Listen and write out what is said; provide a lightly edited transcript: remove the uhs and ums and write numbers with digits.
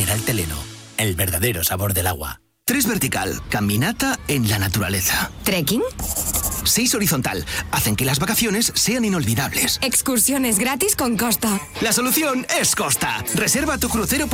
Mineral Teleno, el verdadero sabor del agua. 3 vertical, caminata en la naturaleza. ¿Trekking? 6 horizontal, hacen que las vacaciones sean inolvidables. Excursiones gratis con Costa. La solución es Costa. Reserva tu crucero